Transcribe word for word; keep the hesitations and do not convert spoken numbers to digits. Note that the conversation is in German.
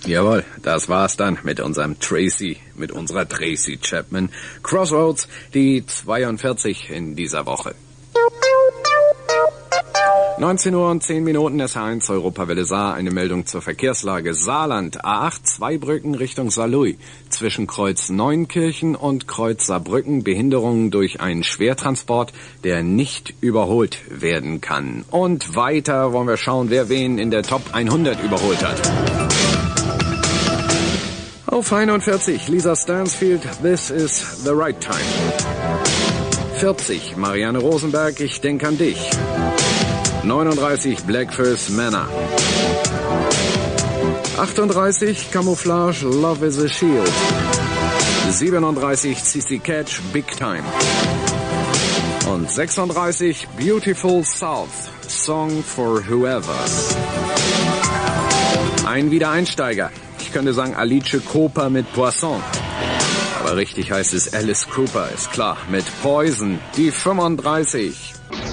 Jawohl, das war's dann mit unserem Tracy, mit unserer Tracy Chapman. Crossroads, die zweiundvierzig in dieser Woche. neunzehn Uhr und zehn Minuten, S H eins Europawelle Saar, eine Meldung zur Verkehrslage. Saarland, A acht, zwei Brücken Richtung Saarlouis. Zwischen Kreuz Neunkirchen und Kreuz Saarbrücken Behinderungen durch einen Schwertransport, der nicht überholt werden kann. Und weiter wollen wir schauen, wer wen in der Top hundert überholt hat. Auf einundvierzig, Lisa Stansfield, This is the right time. vierzig, Marianne Rosenberg, Ich denk an dich. neununddreißig, Blackfist Manor. achtunddreißig, Camouflage, Love is a Shield. siebenunddreißig, C C Catch, Big Time. Und sechsunddreißig, Beautiful South, Song for Whoever. Ein Wiedereinsteiger. Ich könnte sagen Alice Cooper mit Poisson. Aber richtig heißt es Alice Cooper, ist klar, mit Poison, die fünfunddreißig.